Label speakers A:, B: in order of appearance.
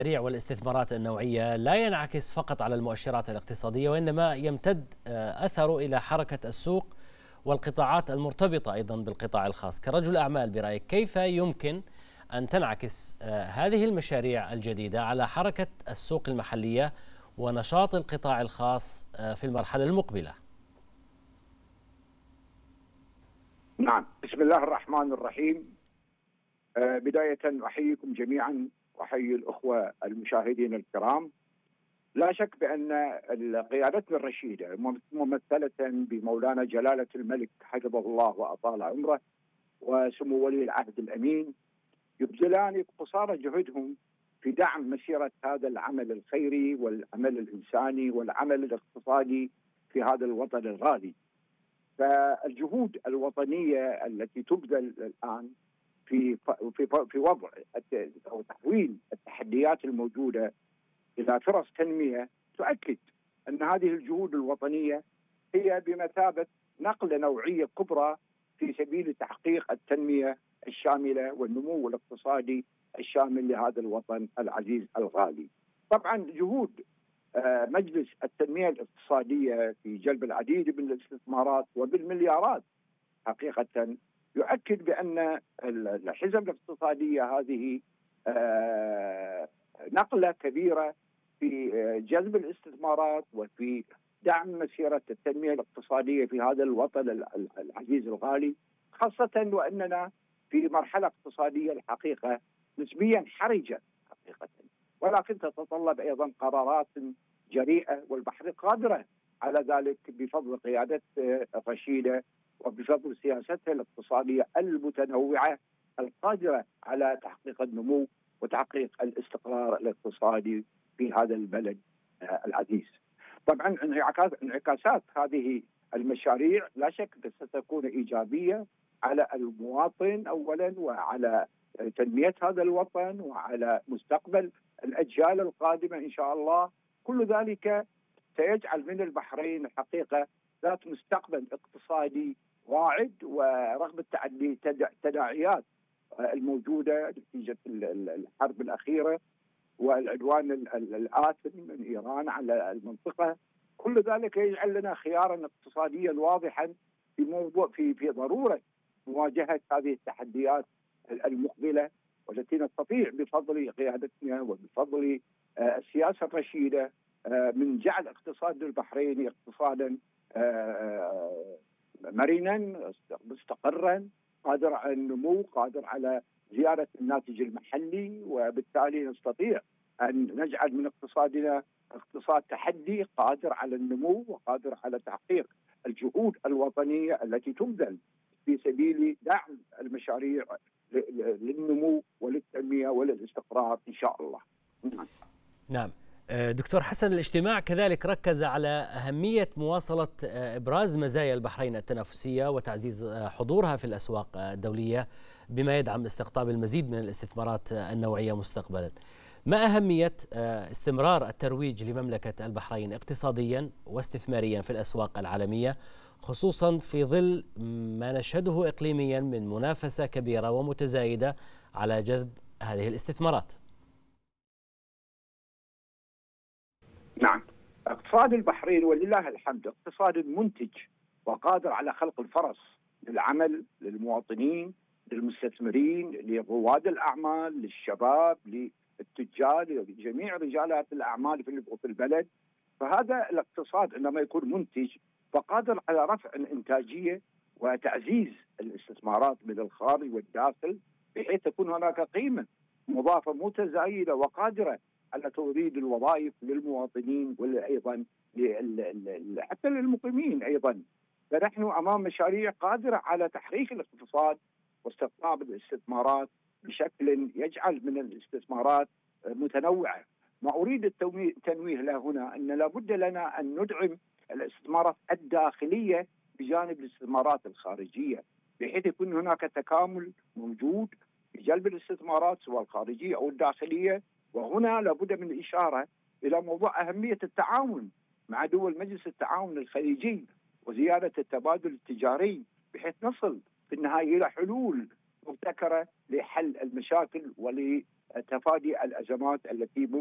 A: والاستثمارات النوعية لا ينعكس فقط على المؤشرات الاقتصادية، وإنما يمتد أثره إلى حركة السوق والقطاعات المرتبطة أيضا بالقطاع الخاص. كرجل أعمال برأيك كيف يمكن أن تنعكس هذه المشاريع الجديدة على حركة السوق المحلية ونشاط القطاع الخاص في المرحلة المقبلة؟
B: نعم، بسم الله الرحمن الرحيم. بداية أحييكم جميعا وأحيي الأخوة المشاهدين الكرام. لا شك بأن قيادتنا الرشيدة ممثلة بمولانا جلالة الملك حفظه الله وأطال عمره وسمو ولي العهد الأمين يبذلان قصارى جهدهم في دعم مسيرة هذا العمل الخيري والعمل الإنساني والعمل الاقتصادي في هذا الوطن الغالي. فالجهود الوطنية التي تبذل الآن في وضع أو تحويل التحديات الموجودة إلى فرص تنمية تؤكد أن هذه الجهود الوطنية هي بمثابة نقلة نوعية كبرى في سبيل تحقيق التنمية الشاملة والنمو الاقتصادي الشامل لهذا الوطن العزيز الغالي. طبعا جهود مجلس التنمية الاقتصادية في جلب العديد من الاستثمارات وبالمليارات حقيقة يؤكد بأن الحزب الاقتصادية هذه نقلة كبيرة في جذب الاستثمارات وفي دعم مسيرة التنمية الاقتصادية في هذا الوطن العزيز الغالي، خاصة وأننا في مرحلة اقتصادية الحقيقة نسبيا حرجة حقيقة، ولكن تتطلب أيضا قرارات جريئة، والبحرين قادرة على ذلك بفضل قيادة الرشيدة وبفضل سياستها الاقتصادية المتنوعة القادرة على تحقيق النمو وتحقيق الاستقرار الاقتصادي في هذا البلد العزيز. طبعا انعكاسات هذه المشاريع لا شك ستكون إيجابية على المواطن أولا، وعلى تنمية هذا الوطن، وعلى مستقبل الأجيال القادمة إن شاء الله. كل ذلك سيجعل من البحرين الحقيقة ذات مستقبل اقتصادي واعد، ورغم التداعيات الموجودة نتيجة الحرب الأخيرة والعدوان الآثم من إيران على المنطقة، كل ذلك يجعل لنا خيارا اقتصاديا واضحا في موضوع في ضرورة مواجهة هذه التحديات المقبلة، والتي نستطيع بفضل قيادتنا وبفضل السياسة الرشيدة من جعل اقتصاد البحرين اقتصادا مرنا مستقرا قادر على النمو، قادر على زيادة الناتج المحلي، وبالتالي نستطيع أن نجعل من اقتصادنا اقتصاد تحدي قادر على النمو وقادر على تحقيق الجهود الوطنية التي تبذل في سبيل دعم المشاريع للنمو وللتنمية وللاستقرار إن شاء الله.
A: نعم دكتور حسن، الاجتماع كذلك ركز على أهمية مواصلة إبراز مزايا البحرين التنافسية وتعزيز حضورها في الأسواق الدولية بما يدعم استقطاب المزيد من الاستثمارات النوعية مستقبلا. ما أهمية استمرار الترويج لمملكة البحرين اقتصاديا واستثماريا في الأسواق العالمية، خصوصا في ظل ما نشهده إقليميا من منافسة كبيرة ومتزايدة على جذب هذه الاستثمارات؟
B: نعم، اقتصاد البحرين ولله الحمد اقتصاد منتج وقادر على خلق الفرص للعمل للمواطنين، للمستثمرين، لرواد الأعمال، للشباب، للتجار، لجميع رجالات الأعمال في البلد. فهذا الاقتصاد عندما يكون منتج فقادر على رفع الإنتاجية وتعزيز الاستثمارات من الخارج والداخل، بحيث تكون هناك قيمة مضافة متزايدة وقادرة على توريد الوظائف للمواطنين وأيضا حتى للمقيمين أيضا. فنحن أمام مشاريع قادرة على تحريك الاقتصاد واستقطاب الاستثمارات بشكل يجعل من الاستثمارات متنوعة. ما أريد التنويه له هنا أن لابد لنا أن ندعم الاستثمارات الداخلية بجانب الاستثمارات الخارجية، بحيث يكون هناك تكامل موجود في جلب الاستثمارات سواء الخارجية أو الداخلية. وهنا لابد من الإشارة إلى موضوع أهمية التعاون مع دول مجلس التعاون الخليجي وزيادة التبادل التجاري، بحيث نصل في النهاية إلى حلول مبتكرة لحل المشاكل تفادي الأزمات التي